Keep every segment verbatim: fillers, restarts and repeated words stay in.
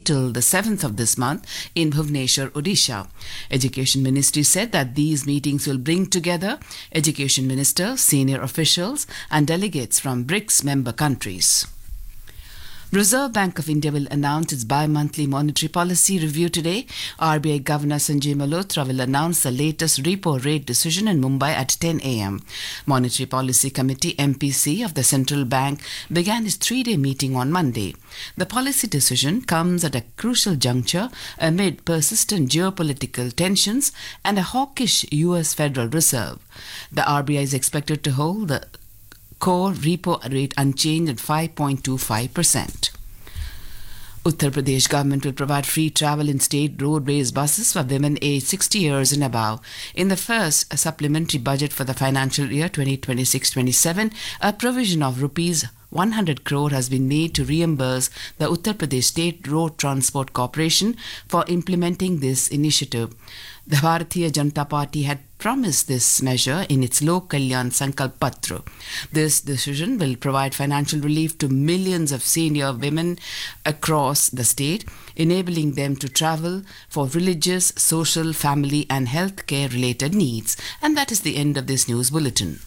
till the seventh of this month in Bhubaneswar, Odisha. Education Ministry said that these meetings will bring together education ministers, senior officials and delegates from BRICS member countries. Reserve Bank of India will announce its bi-monthly monetary policy review today. R B I Governor Sanjay Malhotra will announce the latest repo rate decision in Mumbai at ten a m Monetary Policy Committee M P C of the Central Bank began its three-day meeting on Monday. The policy decision comes at a crucial juncture amid persistent geopolitical tensions and a hawkish U S Federal Reserve. The R B I is expected to hold the core repo rate unchanged at five point two five percent. Uttar Pradesh government will provide free travel in state road-based buses for women aged sixty years and above. In the first supplementary budget for the financial year twenty twenty-six twenty-seven, a provision of rupees one hundred crore has been made to reimburse the Uttar Pradesh State Road Transport Corporation for implementing this initiative. The Bharatiya Janata Party had promised this measure in its Lok Kalyan Sankalp Patra. This decision will provide financial relief to millions of senior women across the state, enabling them to travel for religious, social, family and health care related needs. And that is the end of this news bulletin.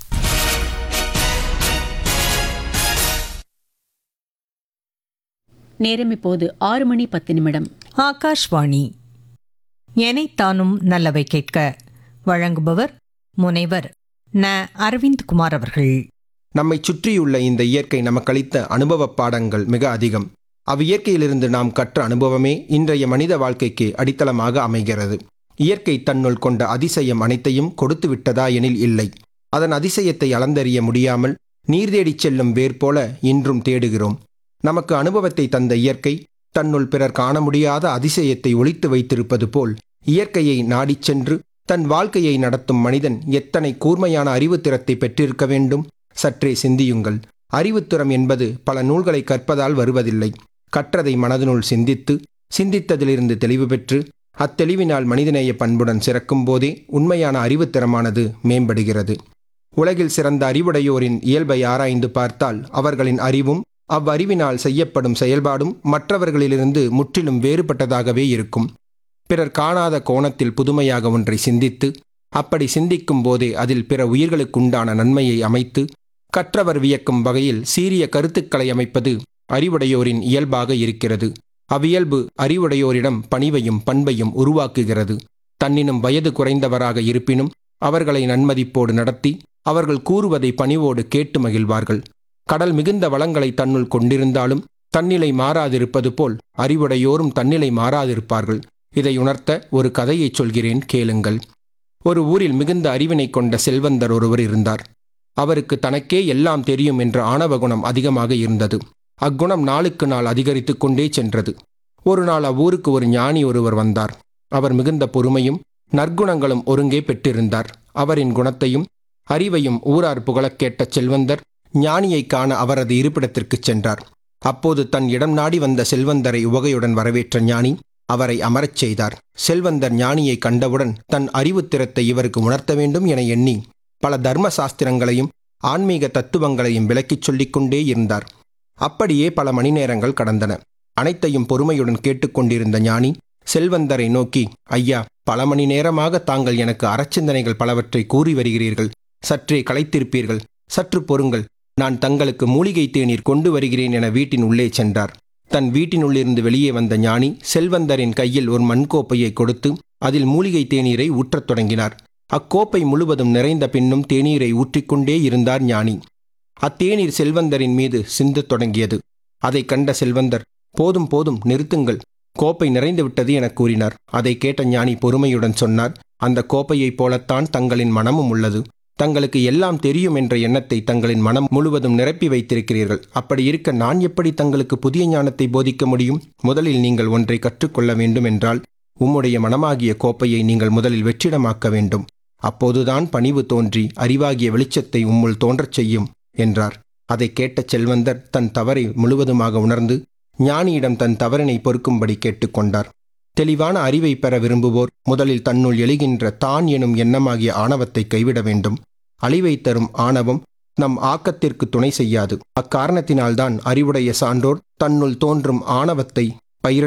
நேரம் இப்போது ஆறு மணி பத்து நிமிடம். ஆகாஷ்வாணி. எனைத்தானும் நல்லவை கேட்க வழங்குபவர் முனைவர் ந அரவிந்த் குமார் அவர்கள். நம்மை சுற்றியுள்ள இந்த இயற்கை நமக்களித்த அனுபவ பாடங்கள் மிக அதிகம். அவ்வியற்கையிலிருந்து நாம் கற்ற அனுபவமே இன்றைய மனித வாழ்க்கைக்கு அடித்தளமாக அமைகிறது. இயற்கை தன்னுள் கொண்ட அதிசயம் அனைத்தையும் கொடுத்து விட்டதா எனில் இல்லை. அதன் அதிசயத்தை அளந்தறிய முடியாமல் நீர் தேடிச் செல்லும் வேர் போல இன்றும் தேடுகிறோம். நமக்கு அனுபவத்தை தந்த இயற்கை தன்னுள் பிறர் காண முடியாத அதிசயத்தை ஒளித்து வைத்திருப்பது போல் இயற்கையை நாடிச் சென்று தன் வாழ்க்கையை நடத்தும் மனிதன் எத்தனை கூர்மையான அறிவுத்திறத்தை பெற்றிருக்க வேண்டும். சற்றே சிந்தியுங்கள். அறிவுத்திறம் என்பது பல நூல்களை கற்பதால் வருவதில்லை. கற்றதை மனதினுள் சிந்தித்து சிந்தித்ததிலிருந்து தெளிவு பெற்று அத்தெளிவினால் மனிதநேய பண்புடன் சிறக்கும் போதே உண்மையான அறிவுத்திறமானது மேம்படுகிறது. உலகில் சிறந்த அறிவுடையோரின் இயல்பை ஆராய்ந்து பார்த்தால் அவர்களின் அறிவும் அவ்வறிவினால் செய்யப்படும் செயல்பாடும் மற்றவர்களிலிருந்து முற்றிலும் வேறுபட்டதாகவே இருக்கும். பிறர் காணாத கோணத்தில் புதுமையாக ஒன்றை சிந்தித்து அப்படி சிந்திக்கும் போதே அதில் பிற உயிர்களுக்குண்டான நன்மையை அமைத்து கற்றவர் வியக்கும் வகையில் சீரிய கருத்துக்களை அமைப்பது அறிவுடையோரின் இயல்பாக இருக்கிறது. அவ்வியல்பு அறிவுடையோரிடம் பணிவையும் பண்பையும் உருவாக்குகிறது. தன்னினும் வயது குறைந்தவராக இருப்பினும் அவர்களை நன்மதிப்போடு நடத்தி அவர்கள் கூறுவதை பணிவோடு கேட்டு மகிழ்வார்கள். கடல் மிகுந்த வளங்களை தன்னுள் கொண்டிருந்தாலும் தன்னிலை மாறாதிருப்பது போல் அறிவுடையோரும் தன்னிலை மாறாதிருப்பார்கள். இதை உணர்த்த ஒரு கதையை சொல்கிறேன், கேளுங்கள். ஒரு ஊரில் மிகுந்த அறிவினை கொண்ட செல்வந்தர் ஒருவர் இருந்தார். அவருக்கு தனக்கே எல்லாம் தெரியும் என்ற ஆணவ குணம் அதிகமாக இருந்தது. அக்குணம் நாளுக்கு நாள் அதிகரித்து கொண்டே சென்றது. ஒரு நாள் அவ்வூருக்கு ஒரு ஞானி ஒருவர் வந்தார். அவர் மிகுந்த பொறுமையும் நற்குணங்களும் ஒருங்கே பெற்றிருந்தார். அவரின் குணத்தையும் அறிவையும் ஊரார் புகழக் கேட்ட செல்வந்தர் ஞானியை காண அவரது இருப்பிடத்திற்கு சென்றார். அப்போது தன் இடம் நாடி வந்த செல்வந்தரை உவகையுடன் வரவேற்ற ஞானி அவரை அமரச் செய்தார். செல்வந்தர் ஞானியை கண்டவுடன் தன் அறிவுத்திறத்தை இவருக்கு உணர்த்த வேண்டும் என எண்ணி பல தர்ம சாஸ்திரங்களையும் ஆன்மீக தத்துவங்களையும் விளக்கிச் சொல்லிக்கொண்டே இருந்தார். அப்படியே பல மணி நேரங்கள் கடந்தன. அனைத்தையும் பொறுமையுடன் கேட்டுக்கொண்டிருந்த ஞானி செல்வந்தரை நோக்கி, ஐயா, பல மணி நேரமாக தாங்கள் எனக்கு அறச்சிந்தனைகள் பலவற்றை கூறி வருகிறீர்கள். சற்றே களைத்திருப்பீர்கள். சற்று பொறுங்கள், நான் தங்களுக்கு மூலிகை தேநீர் கொண்டு வருகிறேன் என வீட்டின் உள்ளே சென்றார். தன் வீட்டினுள்ளிருந்து வெளியே வந்த ஞானி செல்வந்தரின் கையில் ஒரு மண்கோப்பையை கொடுத்து அதில் மூலிகை தேநீரை ஊற்றத் தொடங்கினார். அக்கோப்பை முழுவதும் நிறைந்த பின்னும் தேநீரை ஊற்றிக்கொண்டே இருந்தார் ஞானி. அத்தேநீர் செல்வந்தரின் மீது சிந்தத் தொடங்கியது. அதை கண்ட செல்வந்தர், போதும் போதும், நிறுத்துங்கள், கோப்பை நிறைந்து விட்டது என கூறினார். அதை கேட்ட ஞானி பொறுமையுடன் சொன்னார், அந்த கோப்பையைப் போலத்தான் தங்களின் மனமும் உள்ளது. தங்களுக்கு எல்லாம் தெரியும் என்ற எண்ணத்தை தங்களின் மனம் முழுவதும் நிரப்பி வைத்திருக்கிறீர்கள். அப்படி இருக்க நான் எப்படி தங்களுக்கு புதிய ஞானத்தை போதிக்க முடியும்? முதலில் நீங்கள் ஒன்றை கற்றுக்கொள்ள வேண்டும் என்றால் உம்முடைய மனமாகிய கோப்பையை நீங்கள் முதலில் வெற்றிடமாக்க வேண்டும். அப்போதுதான் பணிவு தோன்றி அறிவாகிய வெளிச்சத்தை உம்முள் தோன்றச் செய்யும் என்றார். அதை கேட்ட செல்வந்தர் தன் தவறை முழுவதுமாக உணர்ந்து ஞானியிடம் தன் தவறினை பொறுக்கும்படி கேட்டுக்கொண்டார். தெளிவான அறிவை பெற விரும்புவோர் முதலில் தன்னுள் எழுகின்ற தான் எனும் எண்ணமாகிய ஆணவத்தை கைவிட வேண்டும். அழிவை தரும் ஆணவம் நம் ஆக்கத்திற்கு துணை செய்யாது. அக்காரணத்தினால்தான் அறிவுடைய சான்றோர் தன்னுள் தோன்றும் ஆணவத்தை